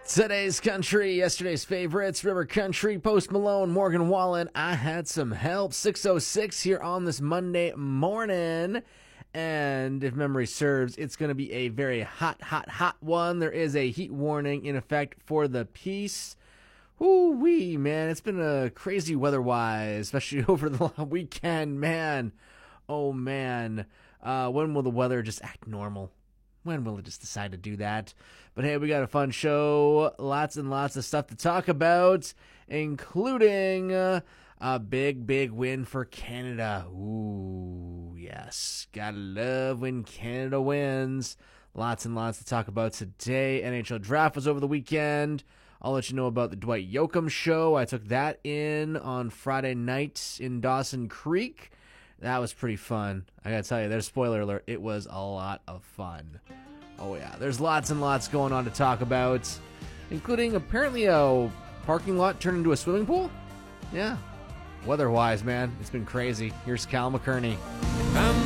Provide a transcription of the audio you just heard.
Today's country, yesterday's favorites, River Country, Post Malone, Morgan Wallen. I had some help. 6:06 here on this Monday morning. And if memory serves, it's going to be a very hot one. There is a heat warning in effect for the piece. Woo-wee, man. It's been crazy weather-wise, especially over the weekend, man. Oh, man. When will the weather just act normal? When will it just decide to do that? But hey, we got a fun show. Lots and lots of stuff to talk about, including a big win for Canada. Ooh, yes. Gotta love when Canada wins. Lots and lots to talk about today. NHL draft was over the weekend. I'll let you know about the Dwight Yoakam show. I took that in on Friday night in Dawson Creek. That was pretty fun. I gotta tell you, there's spoiler alert. It was a lot of fun. Oh yeah, there's lots and lots going on to talk about, including apparently a parking lot turned into a swimming pool. Yeah, weather-wise, man, it's been crazy. Here's Cal McCurney.